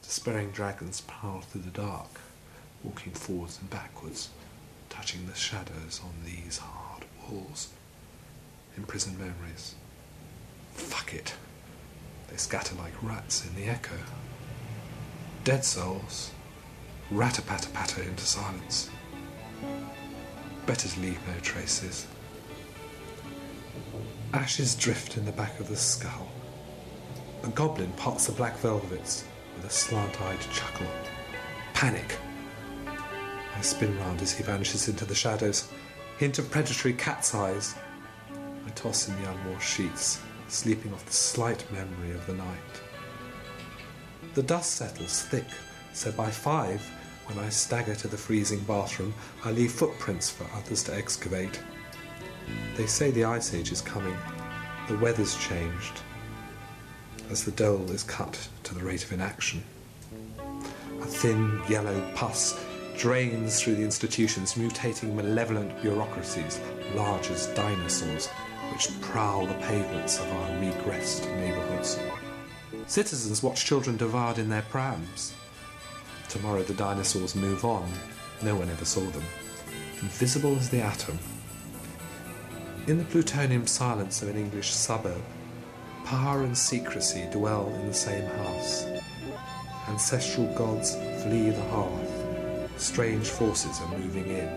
Despairing dragons prowl through the dark, walking forwards and backwards, touching the shadows on these hard walls. Imprisoned memories. Fuck it. They scatter like rats in the echo. Dead souls. Rat-a-patter-patter into silence. Better to leave no traces. Ashes drift in the back of the skull. A goblin parts the black velvets with a slant-eyed chuckle. Panic. I spin round as he vanishes into the shadows. Hint of predatory cat's eyes. I toss in the unwashed sheets, sleeping off the slight memory of the night. The dust settles thick, so by 5, when I stagger to the freezing bathroom, I leave footprints for others to excavate. They say the Ice Age is coming. The weather's changed, as the dole is cut to the rate of inaction. A thin, yellow pus drains through the institutions, mutating malevolent bureaucracies, large as dinosaurs, which prowl the pavements of our regressed neighbourhoods. Citizens watch children devoured in their prams. Tomorrow the dinosaurs move on. No one ever saw them. Invisible as the atom. In the plutonium silence of an English suburb, power and secrecy dwell in the same house. Ancestral gods flee the hearth. Strange forces are moving in.